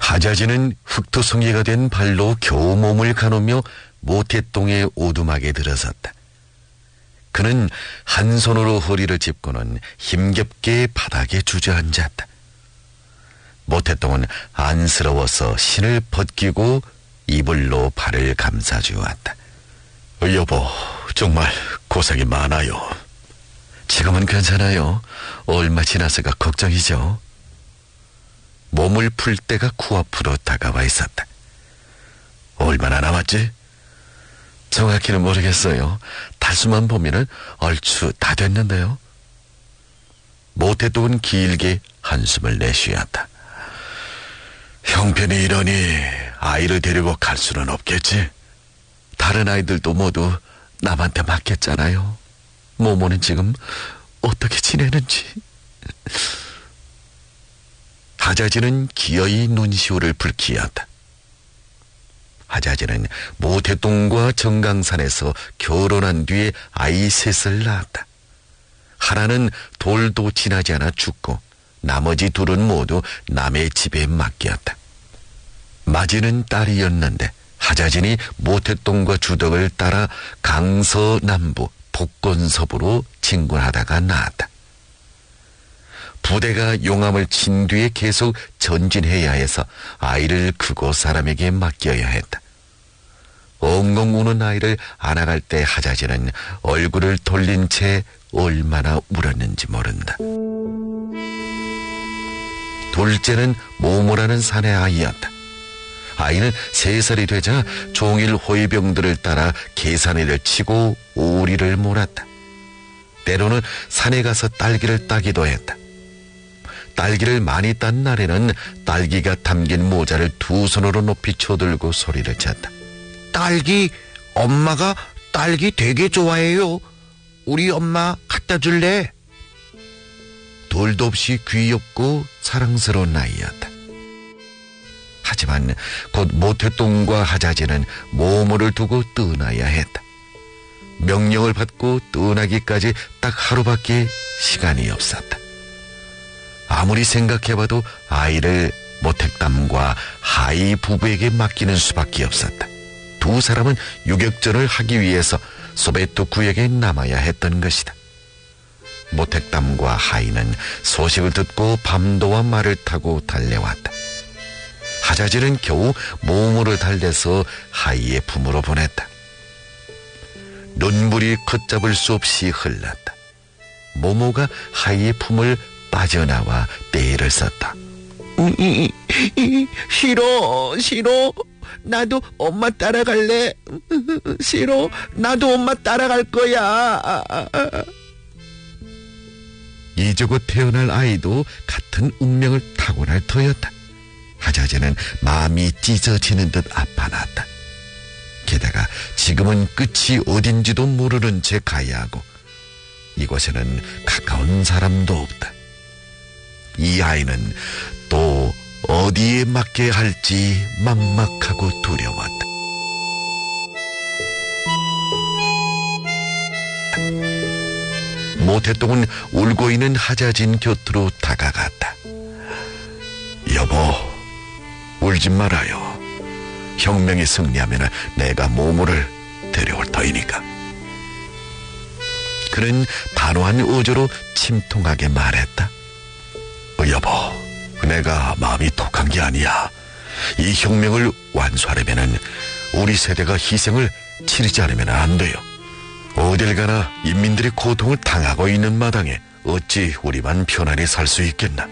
하자지는 흙투성이가 된 발로 겨우 몸을 가누며 모태똥의 오두막에 들어섰다. 그는 한 손으로 허리를 짚고는 힘겹게 바닥에 주저앉았다. 모태똥은 안쓰러워서 신을 벗기고 이불로 발을 감싸주었다. 여보, 정말 고생이 많아요. 지금은 괜찮아요. 얼마 지나서가 걱정이죠. 몸을 풀 때가 코앞으로 다가와 있었다. 얼마나 남았지? 정확히는 모르겠어요. 달수만 보면은 얼추 다 됐는데요. 모태똥은 길게 한숨을 내쉬었다. 형편이 이러니 아이를 데리고 갈 수는 없겠지. 다른 아이들도 모두 남한테 맡겼잖아요. 모모는 지금 어떻게 지내는지. 하자지는 기어이 눈시울을 붉히었다. 하자지는 모태똥과 정강산에서 결혼한 뒤에 아이 셋을 낳았다. 하나는 돌도 지나지 않아 죽고 나머지 둘은 모두 남의 집에 맡겼다. 마지는 딸이었는데 하자진이 모태똥과 주덕을 따라 강서남부 복건섭으로 진군하다가 낳았다. 부대가 용암을 친 뒤에 계속 전진해야 해서 아이를 그곳 사람에게 맡겨야 했다. 엉엉 우는 아이를 안아갈 때 하자지는 얼굴을 돌린 채 얼마나 울었는지 모른다. 둘째는 모모라는 사내 아이였다. 아이는 3살이 되자 종일 호위병들을 따라 계산일을 치고 오리를 몰았다. 때로는 산에 가서 딸기를 따기도 했다. 딸기를 많이 딴 날에는 딸기가 담긴 모자를 2손으로 높이 쳐들고 소리를 쳤다. 딸기, 엄마가 딸기 되게 좋아해요. 우리 엄마 갖다 줄래? 돌도 없이 귀엽고 사랑스러운 아이였다. 하지만 곧 모태똥과 하자지는 모모를 두고 떠나야 했다. 명령을 받고 떠나기까지 딱 하루밖에 시간이 없었다. 아무리 생각해봐도 아이를 모택담과 하이 부부에게 맡기는 수밖에 없었다. 두 사람은 유격전을 하기 위해서 소베토 구역에 남아야 했던 것이다. 모택담과 하이는 소식을 듣고 밤도와 말을 타고 달려왔다. 하자지는 겨우 모모를 달래서 하이의 품으로 보냈다. 눈물이 걷잡을 수 없이 흘렀다. 모모가 하이의 품을 빠져나와 떼를 썼다. 싫어. 나도 엄마 따라갈래. 싫어. 나도 엄마 따라갈 거야. 이제고 태어날 아이도 같은 운명을 타고날 터였다. 하자지는 마음이 찢어지는 듯 아파났다. 게다가 지금은 끝이 어딘지도 모르는 채 가야 하고 이곳에는 가까운 사람도 없다. 이 아이는 또 어디에 맡겨야 할지 막막하고 두려웠다. 모태똥은 울고 있는 하자진 곁으로 다가갔다. 여보, 울지 말아요. 혁명이 승리하면 내가 모모를 데려올 터이니까. 그는 단호한 어조로 침통하게 말했다. 여보, 내가 마음이 독한 게 아니야. 이 혁명을 완수하려면 우리 세대가 희생을 치르지 않으면 안 돼요. 어딜 가나 인민들이 고통을 당하고 있는 마당에 어찌 우리만 편안히 살 수 있겠나.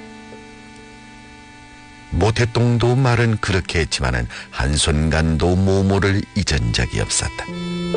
모태똥도 말은 그렇게 했지만은 한순간도 모모를 잊은 적이 없었다.